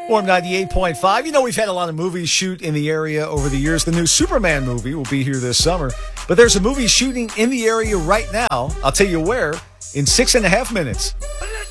Warm 98.5. You know, we've had a lot of movies shoot in the area over the years. The new Superman movie will be here this summer. But there's a movie shooting in the area right now. I'll tell you where in 6.5 minutes.